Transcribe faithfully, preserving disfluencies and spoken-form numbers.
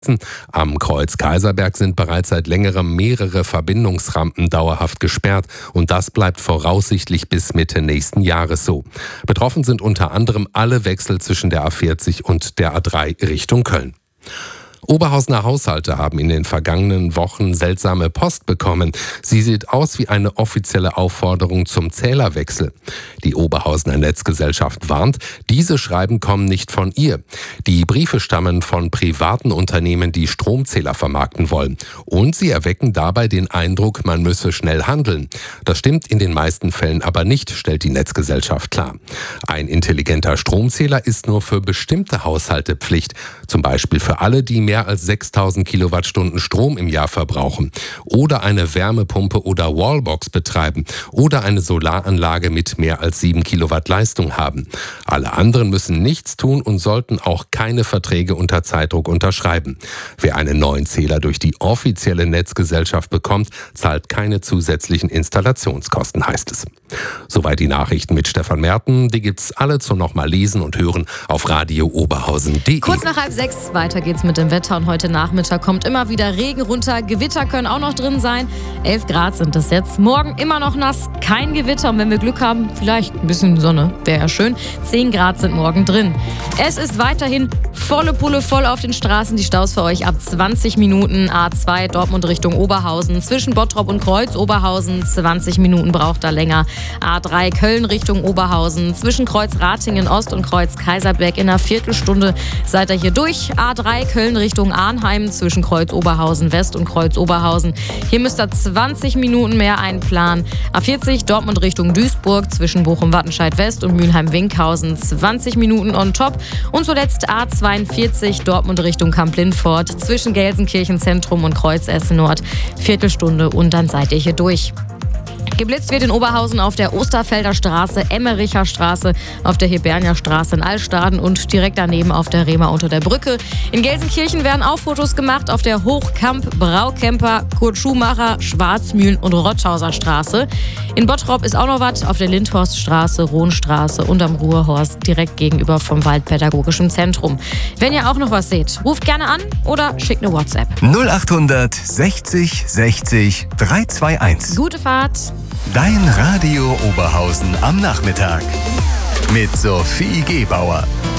Am Kreuz Kaiserberg sind bereits seit längerem mehrere Verbindungsrampen dauerhaft gesperrt und das bleibt voraussichtlich bis Mitte nächsten Jahres so. Betroffen sind unter anderem alle Wechsel zwischen der A vierzig und der A drei Richtung Köln. Oberhausener Haushalte haben in den vergangenen Wochen seltsame Post bekommen. Sie sieht aus wie eine offizielle Aufforderung zum Zählerwechsel. Die Oberhausener Netzgesellschaft warnt, diese Schreiben kommen nicht von ihr. Die Briefe stammen von privaten Unternehmen, die Stromzähler vermarkten wollen. Und sie erwecken dabei den Eindruck, man müsse schnell handeln. Das stimmt in den meisten Fällen aber nicht, stellt die Netzgesellschaft klar. Ein intelligenter Stromzähler ist nur für bestimmte Haushalte Pflicht. Zum Beispiel für alle, die mehr als sechstausend Kilowattstunden Strom im Jahr verbrauchen oder eine Wärmepumpe oder Wallbox betreiben oder eine Solaranlage mit mehr als sieben Kilowatt Leistung haben. Alle anderen müssen nichts tun und sollten auch keine Verträge unter Zeitdruck unterschreiben. Wer einen neuen Zähler durch die offizielle Netzgesellschaft bekommt, zahlt keine zusätzlichen Installationskosten, heißt es. Soweit die Nachrichten mit Stefan Merten. Die gibt's alle zum nochmal lesen und hören auf radio oberhausen punkt de. Kurz nach halb sechs, weiter geht's mit dem Wetter. Und heute Nachmittag kommt immer wieder Regen runter. Gewitter können auch noch drin sein. elf Grad sind es jetzt. Morgen immer noch nass, kein Gewitter. Und wenn wir Glück haben, vielleicht ein bisschen Sonne. Wäre ja schön. zehn Grad sind morgen drin. Es ist weiterhin volle Pulle voll auf den Straßen. Die Staus für euch ab zwanzig Minuten. A zwei Dortmund Richtung Oberhausen. Zwischen Bottrop und Kreuz Oberhausen. zwanzig Minuten braucht da länger. A drei Köln Richtung Oberhausen. Zwischen Kreuz Ratingen Ost und Kreuz Kaiserberg in einer Viertelstunde seid ihr hier durch. A drei Köln Richtung Arnheim zwischen Kreuz Oberhausen West und Kreuz Oberhausen. Hier müsst ihr zwanzig Minuten mehr einplanen. A vierzig Dortmund Richtung Duisburg zwischen Bochum-Wattenscheid West und Mülheim-Winkhausen. zwanzig Minuten on top. Und zuletzt A zweiundvierzig Dortmund Richtung Kamp-Lindfort zwischen Gelsenkirchen Zentrum und Kreuz Essen Nord. Viertelstunde und dann seid ihr hier durch. Geblitzt wird in Oberhausen auf der Osterfelder Straße, Emmericher Straße, auf der Hibernia Straße in Allstaden und direkt daneben auf der Rema unter der Brücke. In Gelsenkirchen werden auch Fotos gemacht auf der Hochkamp, Braukemper, Kurt Schumacher, Schwarzmühlen und Rotthauser Straße. In Bottrop ist auch noch was auf der Lindhorststraße, Rohnstraße und am Ruhrhorst direkt gegenüber vom Waldpädagogischen Zentrum. Wenn ihr auch noch was seht, ruft gerne an oder schickt eine WhatsApp. null achthundert sechzig sechzig dreihunderteinundzwanzig. Gute Fahrt. Dein Radio Oberhausen am Nachmittag mit Sophie Gebauer.